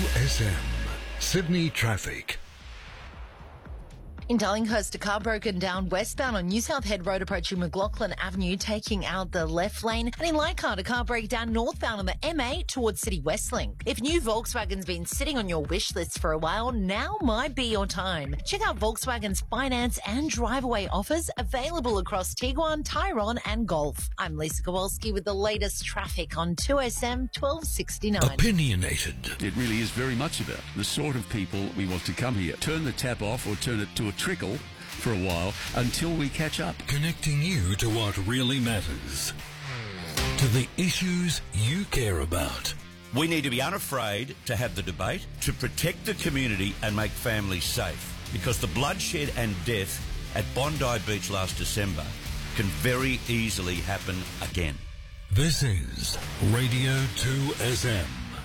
2SM. Sydney traffic. In Darlinghurst, a car broken down westbound on New South Head Road approaching McLaughlin Avenue, taking out the left lane. And in Leichhardt, a car breakdown northbound on the M8 towards City Westlink. If new Volkswagen's been sitting on your wish list for a while, now might be your time. Check out Volkswagen's finance and drive-away offers available across Tiguan, Tyrone and Golf. I'm Lisa Kowalski with the latest traffic on 2SM 1269. Opinionated. It really is very much about the sort of people we want to come here. Turn the tap off or turn it to a trickle for a while until we catch up. Connecting you to what really matters. To the issues you care about. We need to be unafraid to have the debate, to protect the community and make families safe. Because the bloodshed and death at Bondi Beach last December can very easily happen again. This is Radio 2SM.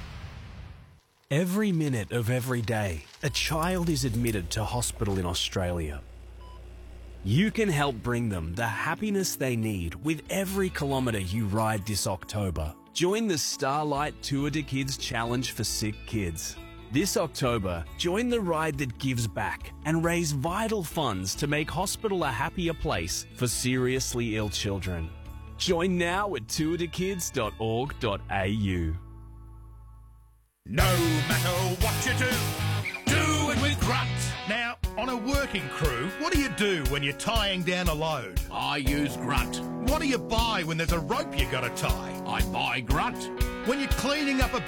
Every minute of every day, a child is admitted to hospital in Australia. You can help bring them the happiness they need with every kilometre you ride this October. Join the Starlight Tour de Kids Challenge for Sick Kids. This October, join the ride that gives back and raise vital funds to make hospital a happier place for seriously ill children. Join now at tourdekids.org.au. No matter what you do it with grunt. Now, on a working crew, what do you do when you're tying down a load? I use grunt. What do you buy when there's a rope you gotta tie? I buy grunt. When you're cleaning up a